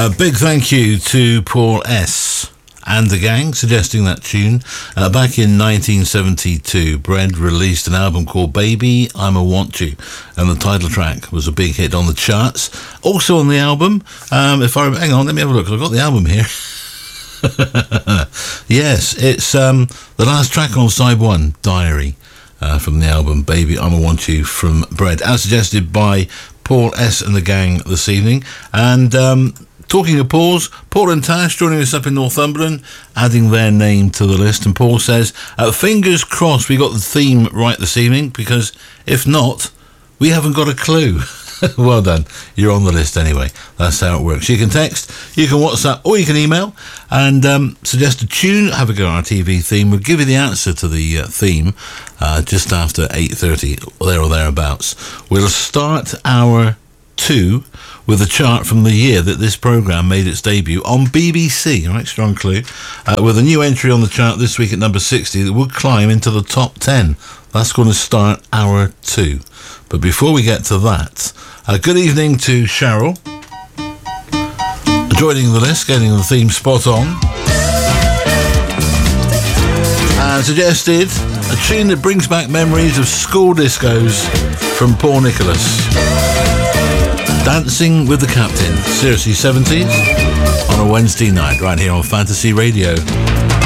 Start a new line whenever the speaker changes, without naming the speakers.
Big thank you to Paul S. and the gang suggesting that tune. Back in 1972, Bread released an album called Baby, I'm a Want You, and the title track was a big hit on the charts. Also on the album, hang on, let me have a look, 'cause I've got the album here. Yes, it's the last track on side 1, Diary, from the album Baby, I'm a Want You from Bread, as suggested by Paul S. and the gang this evening. And talking of Paul's, Paul and Tash joining us up in Northumberland, adding their name to the list. And Paul says, fingers crossed we got the theme right this evening, because if not, we haven't got a clue. Well done. You're on the list anyway. That's how it works. You can text, you can WhatsApp, or you can email and suggest a tune. Have a go at our TV theme. We'll give you the answer to the theme just after 8:30, there or thereabouts. We'll start hour 2 with a chart from the year that this programme made its debut on BBC, all right, strong clue, with a new entry on the chart this week at number 60 that would climb into the top 10. That's going to start hour 2. But before we get to that, good evening to Cheryl, joining the list, getting the theme spot on, and suggested a tune that brings back memories of school discos from Paul Nicholas. Dancing with the Captain, seriously 70s, on a Wednesday night, right here on Fantasy Radio.